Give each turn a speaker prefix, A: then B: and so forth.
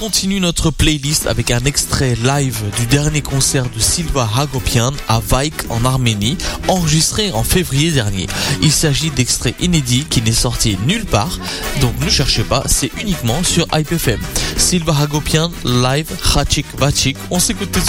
A: continue notre playlist avec un extrait live du dernier concert de Silva Hagopian à Vaik en Arménie, enregistré en février dernier. Il s'agit d'extraits inédits qui n'est sorti nulle part, donc ne cherchez pas, c'est uniquement sur Hype FM. Silva Hagopian live Khachik Vachik, on s'écoute tout de suite.